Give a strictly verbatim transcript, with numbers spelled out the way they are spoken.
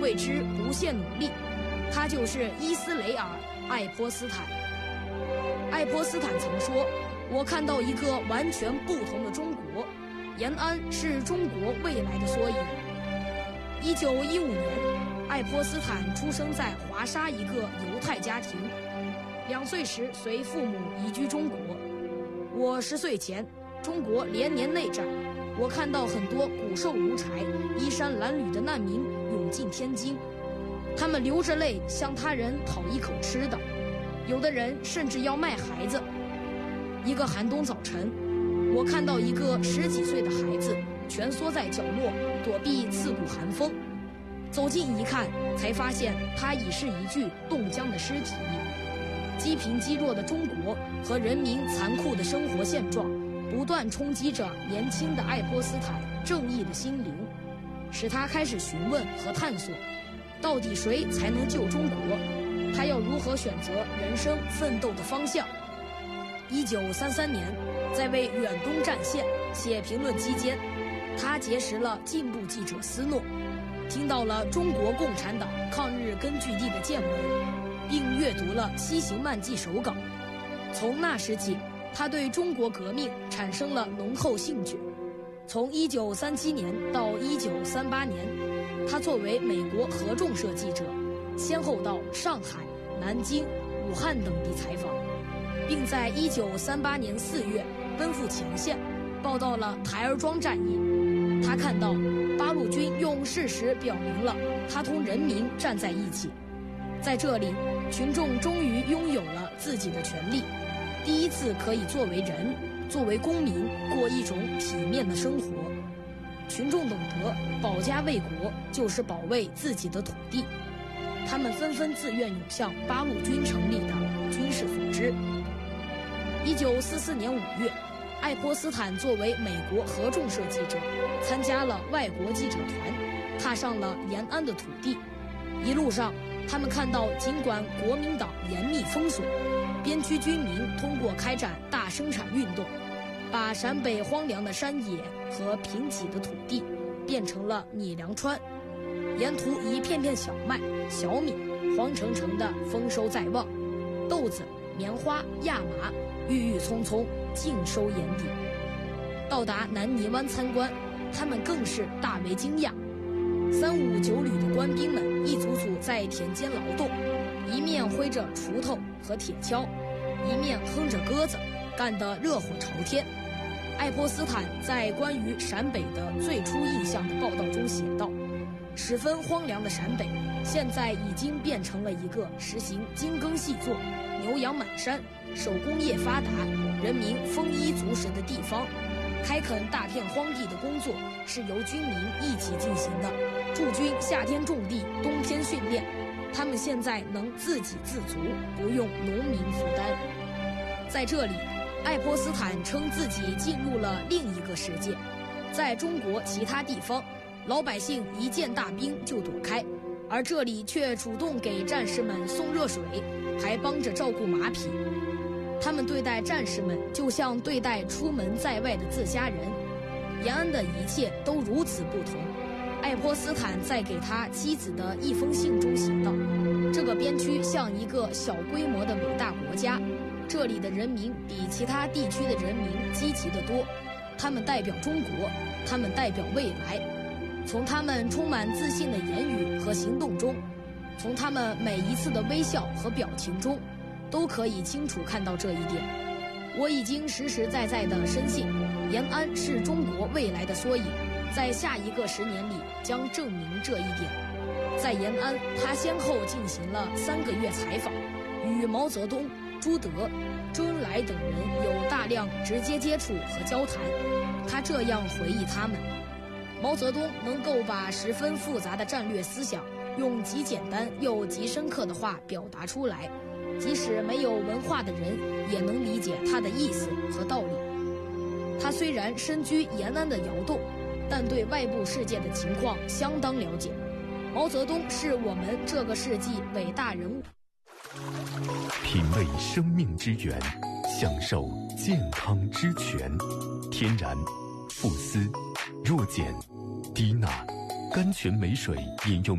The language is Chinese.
为之不懈努力。他就是伊斯雷尔·爱泼斯坦。爱泼斯坦曾说：“我看到一个完全不同的中国，延安是中国未来的缩影。”一九一五年，爱泼斯坦出生在华沙一个犹太家庭，两岁时随父母移居中国。我十岁前，中国连年内战，我看到很多骨瘦如柴、衣衫褴褛的难民涌进天津，他们流着泪向他人讨一口吃的，有的人甚至要卖孩子。一个寒冬早晨，我看到一个十几岁的孩子蜷缩在角落，躲避刺骨寒风。走近一看，才发现他已是一具冻僵的尸体。积贫积弱的中国和人民残酷的生活现状，不断冲击着年轻的爱泼斯坦正义的心灵，使他开始询问和探索，到底谁才能救中国？他要如何选择人生奋斗的方向？一九三三年，在为远东战线写评论期间，他结识了进步记者斯诺，听到了中国共产党抗日根据地的见闻，并阅读了《西行漫记》手稿。从那时起，他对中国革命产生了浓厚兴趣。从一九三七年到一九三八年，他作为美国合众社记者，先后到上海、南京、武汉等地采访，并在一九三八年四月奔赴前线，报道了台儿庄战役。他看到八路军用事实表明了他同人民站在一起，在这里，群众终于拥有了自己的权利，第一次可以作为人、作为公民过一种体面的生活。群众懂得保家卫国就是保卫自己的土地，他们纷纷自愿涌向八路军成立的军事组织。一九四四年五月，爱泼斯坦作为美国合众社记者，参加了外国记者团，踏上了延安的土地。一路上，他们看到尽管国民党严密封锁，边区居民通过开展大生产运动，把陕北荒凉的山野和贫瘠的土地变成了米粮川，沿途一片片小麦、小米黄澄澄的丰收在望，豆子、棉花、亚麻郁郁葱葱，尽收眼底。到达南泥湾参观，他们更是大为惊讶。三五九旅的官兵们一组组在田间劳动，一面挥着锄头和铁锹，一面哼着歌子，干得热火朝天。爱泼斯坦在关于陕北的最初印象的报道中写道：十分荒凉的陕北，现在已经变成了一个实行精耕细作、牛羊满山、手工业发达、人民丰衣足食的地方。开垦大片荒地的工作是由军民一起进行的，驻军夏天种地，冬天训练，他们现在能自给自足，不用农民负担。在这里，爱泼斯坦称自己进入了另一个世界。在中国其他地方，老百姓一见大兵就躲开，而这里却主动给战士们送热水，还帮着照顾马匹。他们对待战士们就像对待出门在外的自家人。延安的一切都如此不同。爱泼斯坦在给他妻子的一封信中写道：这个边区像一个小规模的伟大国家，这里的人民比其他地区的人民积极得多，他们代表中国，他们代表未来。从他们充满自信的言语和行动中，从他们每一次的微笑和表情中，都可以清楚看到这一点。我已经实实在在地深信，延安是中国未来的缩影，在下一个十年里将证明这一点。在延安，他先后进行了三个月采访，与毛泽东、朱德、周恩来等人有大量直接接触和交谈。他这样回忆他们：毛泽东能够把十分复杂的战略思想用极简单又极深刻的话表达出来，即使没有文化的人也能理解他的意思和道理。他虽然身居延安的窑洞，但对外部世界的情况相当了解。毛泽东是我们这个世纪伟大人物。 品味生命之源，享受健康之泉。天然、馥斯、弱碱、低钠、甘泉美水饮用。